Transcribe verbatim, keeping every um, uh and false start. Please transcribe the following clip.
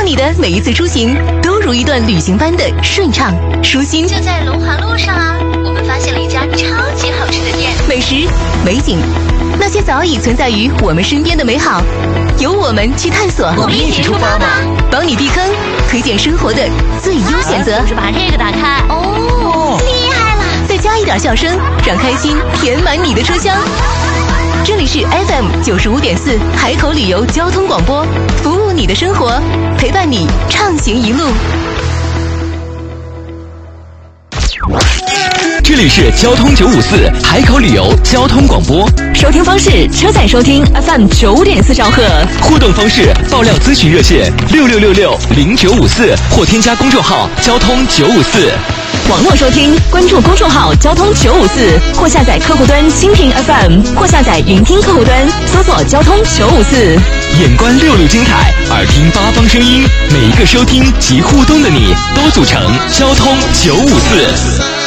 你的每一次出行都如一段旅行般的顺畅舒心。 就在龙华路上啊，我们发现了一家超级好吃的店， 美食、美景，那些早已存在于我们身边的美好，由我们去探索。 我们一起出发吧， 帮你避坑，推荐生活的最优选择。 就是把这个打开哦，厉害了！ 再加一点笑声，让开心填满你的车厢。这里是 F M 九十五点四海口旅游交通广播，服务你的生活，陪伴你畅行一路。 这里是交通九五四海口旅游交通广播， 收听方式：车载收听 F M 九点四兆赫， 互动方式：爆料咨询热线六六六六零九五四或添加公众号交通九五四。 网络收听，关注公众号交通九五四，或下载客户端蜻蜓 F M， 或下载云听客户端，搜索交通九五四。 眼观六路精彩，耳听八方声音，每一个收听及互动的你，都组成交通九五四。